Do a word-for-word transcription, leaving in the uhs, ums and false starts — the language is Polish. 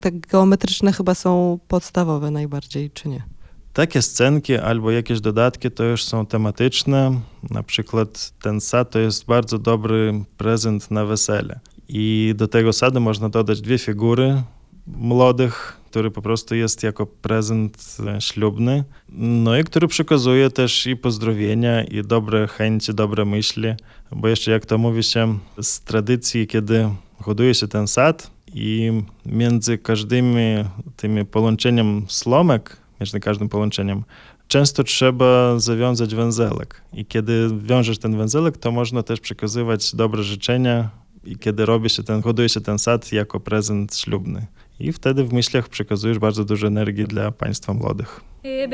te geometryczne chyba są podstawowe najbardziej, czy nie? Takie scenki albo jakieś dodatki to już są tematyczne. Na przykład ten sad to jest bardzo dobry prezent na wesele. I do tego sadu można dodać dwie figury młodych, który po prostu jest jako prezent ślubny, no i który przekazuje też i pozdrowienia, i dobre chęci, dobre myśli, bo jeszcze jak to mówi się z tradycji, kiedy hoduje się ten sad i między każdymi tymi połączeniem slomek, między każdym połączeniem, często trzeba zawiązać węzełek i kiedy wiążesz ten węzełek, to można też przekazywać dobre życzenia i kiedy robi się ten, hoduje się ten sad jako prezent ślubny. I wtedy w myślach przekazujesz bardzo dużo energii dla państwa młodych.